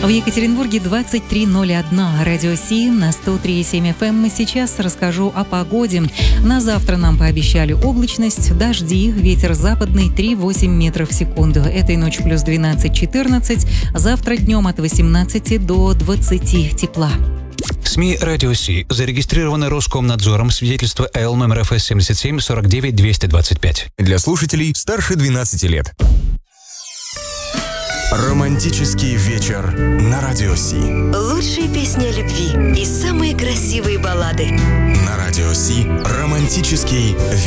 В Екатеринбурге 23:01. Радио Си на 103,7 FM. Сейчас расскажу о погоде. На завтра нам пообещали облачность, дожди, ветер западный 3,8 метров в секунду. Этой ночью плюс 12-14. Завтра днем от 18 до 20 тепла. СМИ «Радио Си» зарегистрированы Роскомнадзором, свидетельство Л номер ФС 77 49 225. Для слушателей старше 12 лет. Романтический вечер на Радио Си. Лучшие песни о любви и самые красивые баллады. На Радио Си романтический вечер.